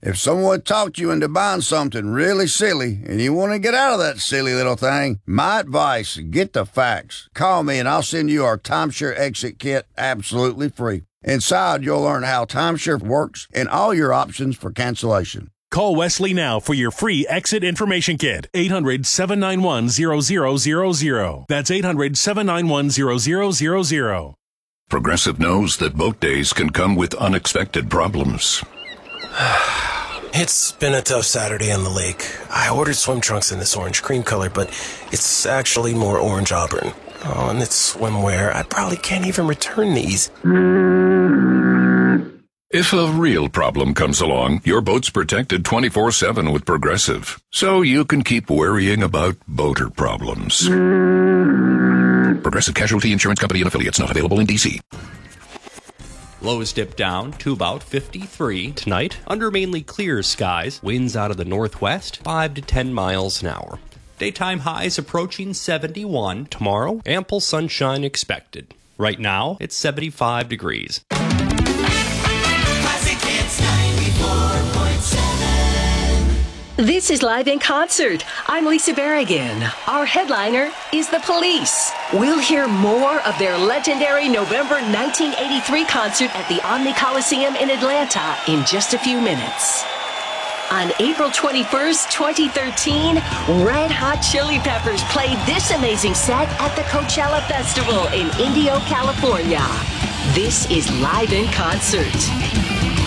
If someone talked you into buying something really silly and you want to get out of that silly little thing, my advice, get the facts. Call me and I'll send you our timeshare exit kit absolutely free. Inside, you'll learn how timeshare works and all your options for cancellation. Call Wesley now for your free exit information kit. 800-791-0000. That's 800-791-0000. Progressive knows that boat days can come with unexpected problems. It's been a tough Saturday on the lake. I ordered swim trunks in this orange cream color, but it's actually more orange auburn. Oh, and it's swimwear. I probably can't even return these. If a real problem comes along, your boat's protected 24/7 with Progressive, so you can keep worrying about boater problems. Progressive Casualty Insurance Company and Affiliates, not available in D.C. Lows dip down to about 53 tonight. Under mainly clear skies, winds out of the northwest, 5 to 10 miles an hour. Daytime highs approaching 71 tomorrow. Ample sunshine expected. Right now, it's 75 degrees. This is Live in Concert. I'm Lisa Berrigan. Our headliner is The Police. We'll hear more of their legendary November 1983 concert at the Omni Coliseum in Atlanta in just a few minutes. On April 21st, 2013, Red Hot Chili Peppers played this amazing set at the Coachella Festival in Indio, California. This is Live in Concert.